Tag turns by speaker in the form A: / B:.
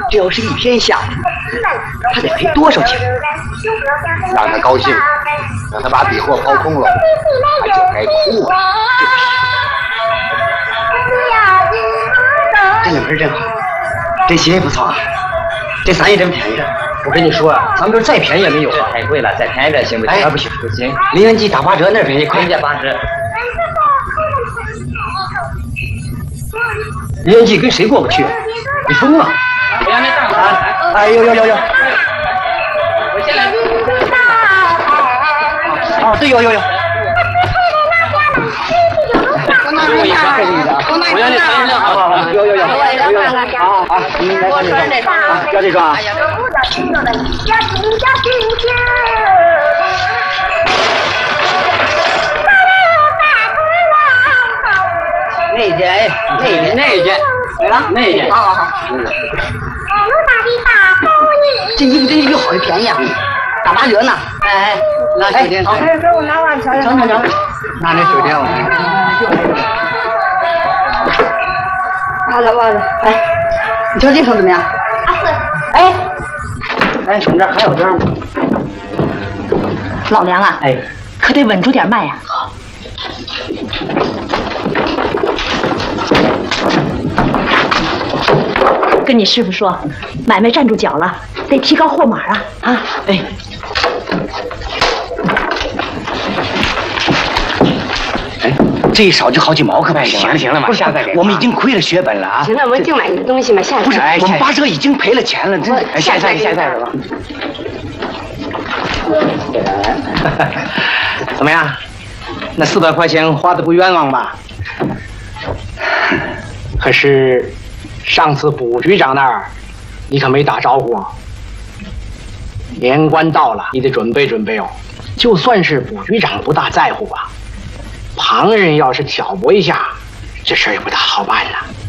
A: 这要是一天下来，他得赔多少钱？
B: 让他高兴，让他把笔货抛空了，他就该哭啊！
A: 这两盆真好，这鞋也不错啊，这伞也真便宜。
C: 我跟你说啊，咱们这再便宜也没有啊，太贵了，再便宜点行不行？
A: 哎，
C: 不行不行，
A: 林元记打8折那便宜，快
C: 点8折。林元记跟谁过不去？你疯了？我让那大款。
A: 哎呦！
C: 我先来。
A: 哦，对，有。
C: 我让你尝尝，好，有。好，
A: 我穿这双啊，要这双啊。那一件，来了，那一件，好。这衣服真是又好又便宜啊，打8折呢。哎，拿手电，
D: 哎，给我拿碗瞧瞧。
A: 拿那手电我看。袜子，哎，你瞧这双怎么样？哎，我们这儿还有这样吗？
E: 老梁啊，
A: 哎，
E: 可得稳住点卖呀。
A: 好。
E: 跟你师傅说，买卖站住脚了，得提高货码啊！啊，
A: 哎。这一少就好几毛，可别行了嘛，下再给。我们已经亏了血本了啊！
D: 行了，我们净买你的东西嘛，下次。
A: 不是，我们8折已经赔了钱了，真的。下一次吧。怎么样？那400块钱花的不冤枉吧？
F: 可是上次卜局长那儿，你可没打招呼啊。年关到了，你得准备准备哦。就算是卜局长不大在乎吧。旁人要是挑拨一下，这事儿也不大好办了。